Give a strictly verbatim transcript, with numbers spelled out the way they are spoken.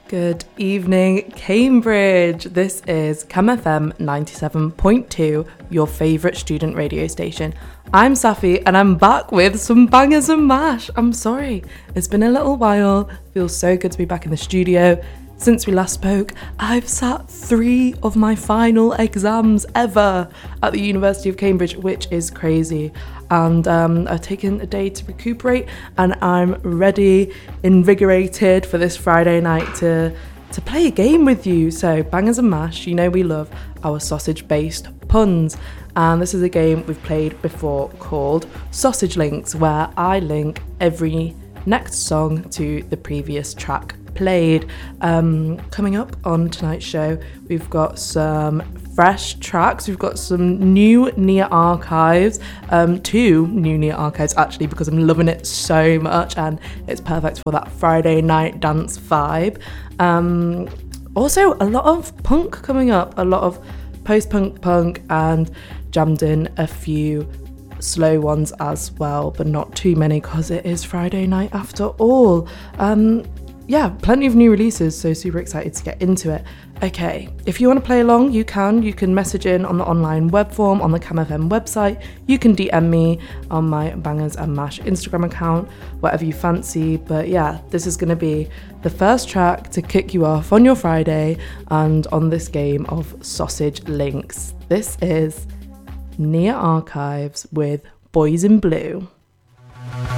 Good evening, Cambridge. This is Cam F M ninety-seven point two, your favourite student radio station. I'm Safi and I'm back with some bangers and mash. I'm sorry, it's been a little while. Feels so good to be back in the studio. Since we last spoke, I've sat three of my final exams ever at the University of Cambridge, which is crazy. And um, I've taken a day to recuperate and I'm ready, invigorated for this Friday night to, to play a game with you. So bangers and mash, you know we love our sausage-based puns. And this is a game we've played before called Sausage Links, where I link every next song to the previous track played. Um, coming up on tonight's show, we've got some fresh tracks, we've got some new Nia archives, um, two new Nia archives actually, because I'm loving it so much and it's perfect for that Friday night dance vibe. Um, also a lot of punk coming up, a lot of post-punk punk, and jammed in a few slow ones as well, but not too many because it is Friday night after all. Um, yeah, plenty of new releases, so super excited to get into it. Okay, if you want to play along, you can. You can message in on the online web form on the Cam F M website. You can D M me on my Bangers and Mash Instagram account, whatever you fancy. But yeah, this is going to be the first track to kick you off on your Friday and on this game of Sausage Links. This is Nia Archives with Boys in Blue.